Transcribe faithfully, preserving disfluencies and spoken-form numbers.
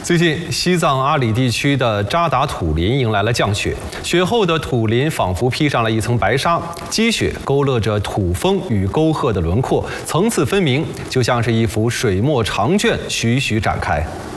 最近，西藏阿里地区的扎达土林迎来了降雪，雪后的土林仿佛披上了一层白纱，积雪勾勒着土峰与沟壑的轮廓，层次分明，就像是一幅水墨长卷徐徐展开。